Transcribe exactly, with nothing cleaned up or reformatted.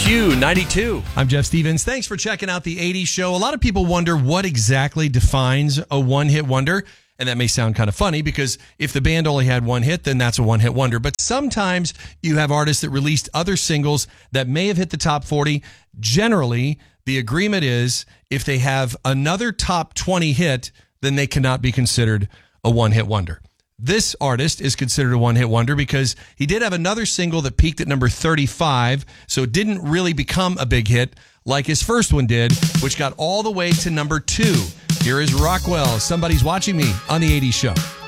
Q ninety-two. I'm Jeff Stevens. Thanks for checking out the eighties show. A lot of people wonder what exactly defines a one-hit wonder. And that may sound kind of funny because if the band only had one hit, then that's a one-hit wonder. But sometimes you have artists that released other singles that may have hit the top forty. Generally, the agreement is if they have another top twenty hit, then they cannot be considered a one-hit wonder. This artist is considered a one-hit wonder because he did have another single that peaked at number thirty-five, so it didn't really become a big hit like his first one did, which got all the way to number two. Here is Rockwell, Somebody's Watching Me on the eighties show.